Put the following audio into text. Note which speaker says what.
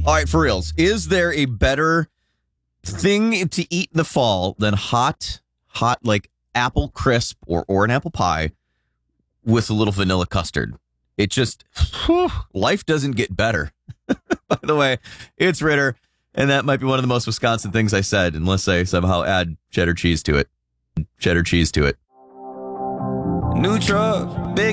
Speaker 1: All right, for reals. Is there a better thing to eat in the fall than hot like apple crisp or an apple pie with a little vanilla custard? It just, life doesn't get better. By the way, it's Ritter, and that might be one of the most Wisconsin things I said, unless I somehow add cheddar cheese to it. Cheddar cheese to it.
Speaker 2: New truck, big